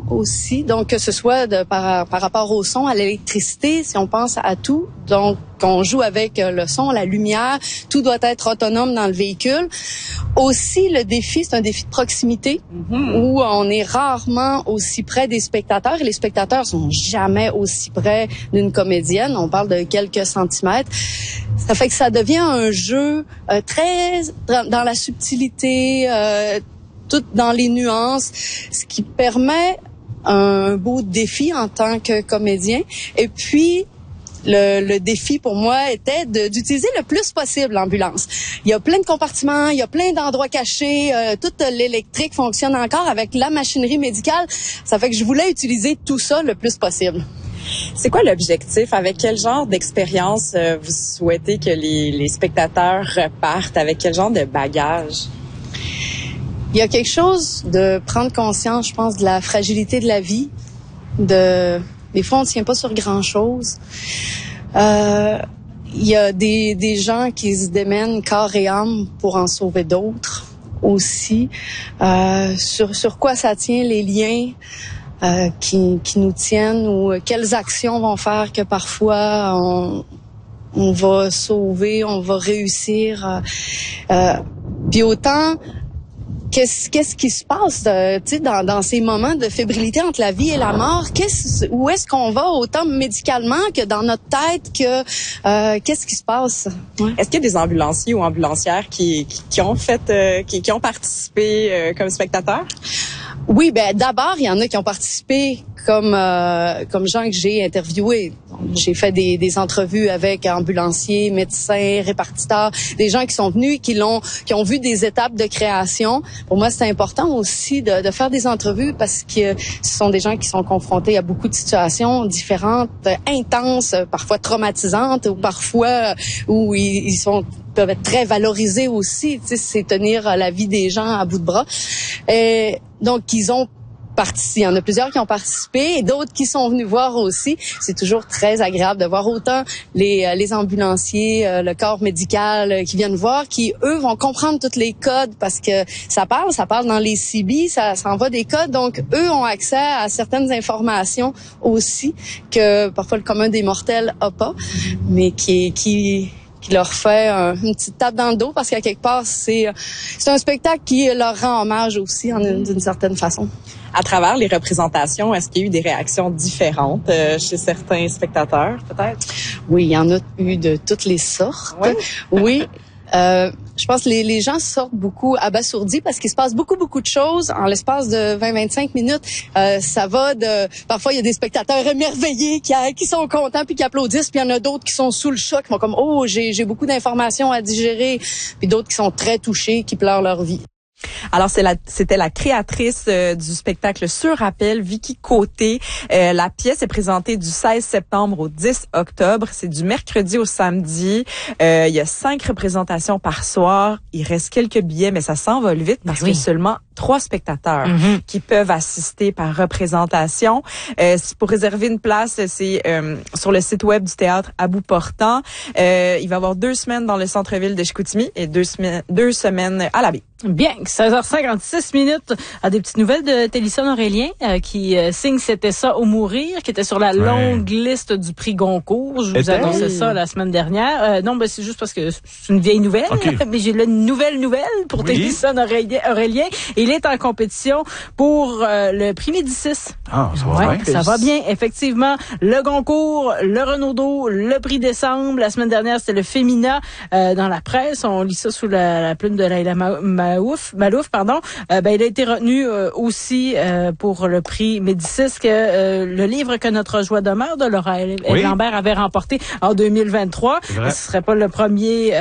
aussi. Donc, que ce soit par rapport au son, à l'électricité, si on pense à tout. Donc, on joue avec le son, la lumière, tout doit être autonome dans le véhicule. Aussi, le défi, c'est un défi de proximité où on est rarement aussi près des spectateurs et les spectateurs sont jamais aussi près d'une comédienne. On parle de quelques centimètres. Ça fait que ça devient un jeu très dans la subtilité, tout dans les nuances, ce qui permet un beau défi en tant que comédien. Et puis, le défi pour moi était d'utiliser le plus possible l'ambulance. Il y a plein de compartiments, il y a plein d'endroits cachés, toute l'électrique fonctionne encore avec la machinerie médicale. Ça fait que je voulais utiliser tout ça le plus possible. C'est quoi l'objectif? Avec quel genre d'expérience vous souhaitez que les spectateurs repartent? Avec quel genre de bagage? Il y a quelque chose de prendre conscience, je pense, de la fragilité de la vie, des fois, on ne tient pas sur grand-chose. Il y a des gens qui se démènent corps et âme pour en sauver d'autres aussi. Sur quoi ça tient les liens qui nous tiennent ou quelles actions vont faire que parfois on va sauver, on va réussir. Puis autant... Qu'est-ce qui se passe dans ces moments de fébrilité entre la vie et la mort? Où est-ce qu'on va autant médicalement que dans notre tête qu'est-ce qui se passe? Ouais. Est-ce qu'il y a des ambulanciers ou ambulancières qui ont participé comme spectateurs? Oui, d'abord, il y en a qui ont participé comme gens que j'ai interviewés. J'ai fait des entrevues avec ambulanciers, médecins, répartiteurs, des gens qui sont venus, qui ont vu des étapes de création. Pour moi, c'est important aussi de faire des entrevues parce que ce sont des gens qui sont confrontés à beaucoup de situations différentes, intenses, parfois traumatisantes ou parfois où ils peuvent être très valorisés aussi. C'est tenir la vie des gens à bout de bras. Donc, ils ont participé. Il y en a plusieurs qui ont participé et d'autres qui sont venus voir aussi. C'est toujours très agréable de voir autant les ambulanciers, le corps médical qui viennent voir, qui, eux, vont comprendre tous les codes parce que ça parle dans les CB, ça envoie des codes. Donc, eux ont accès à certaines informations aussi que parfois le commun des mortels a pas, mais qui leur fait une petite tape dans le dos parce qu'à quelque part, c'est un spectacle qui leur rend hommage aussi d'une certaine façon. À travers les représentations, est-ce qu'il y a eu des réactions différentes chez certains spectateurs, peut-être? Oui, il y en a eu de toutes les sortes. Oui. Je pense que les gens sortent beaucoup abasourdis parce qu'il se passe beaucoup de choses en l'espace de 20-25 minutes. Ça va parfois il y a des spectateurs émerveillés qui sont contents puis qui applaudissent, puis il y en a d'autres qui sont sous le choc, qui vont comme j'ai beaucoup d'informations à digérer, puis d'autres qui sont très touchés, qui pleurent leur vie. Alors c'était la créatrice du spectacle Sur appel, Vicky Côté. La pièce est présentée du 16 septembre au 10 octobre. C'est du mercredi au samedi. Il y a 5 représentations par soir. Il reste quelques billets, mais ça s'envole vite parce qu'il y a seulement 3 spectateurs qui peuvent assister par représentation. Pour réserver une place, c'est sur le site web du théâtre à bout portant. Il va y avoir 2 semaines dans le centre-ville de Chicoutimi et 2 semaines à la baie. Bien, 16h56 minutes. Des petites nouvelles de Télison Aurélien qui signe C'était ça ou mourir, qui était sur la longue liste du prix Goncourt. Je vous annonçais ça la semaine dernière. Non, c'est juste parce que c'est une vieille nouvelle, mais j'ai une nouvelle pour Télison Aurélien. Il est en compétition pour le prix Médicis. Ah, ça va bien. Ça va bien, effectivement. Le Goncourt, le Renaudot, le prix Décembre. La semaine dernière, c'était le Fémina dans la presse. On lit ça sous la plume de Laila Malouf, il a été retenu aussi pour le prix Médicis que le livre Que notre joie demeure de Laura Lambert avait remporté en 2023. Ce serait pas le premier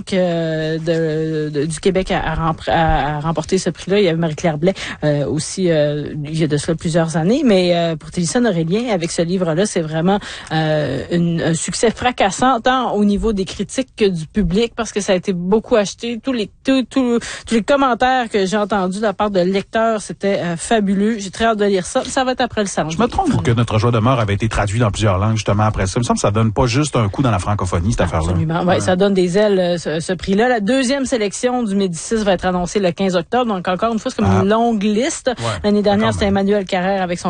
du Québec à remporter ce prix-là. Il y avait Marie-Claire Blais aussi il y a de cela plusieurs années, mais pour Télison Aurélien, avec ce livre-là, c'est vraiment un succès fracassant tant au niveau des critiques que du public parce que ça a été beaucoup acheté. Tous les commentaires que j'ai entendus de la part de lecteurs, c'était fabuleux. J'ai très hâte de lire ça. Ça va être après le salon. Je me trompe que notre joie demeure avait été traduit dans plusieurs langues justement après ça. Il me semble que ça donne pas juste un coup dans la francophonie, cette affaire-là. Absolument. Oui, ça donne des ailes, ce prix-là. La deuxième sélection du Médicis va être annoncée le 15 octobre. Donc, encore une fois, c'est comme une longue liste. L'année dernière, c'était Emmanuel Carrère avec son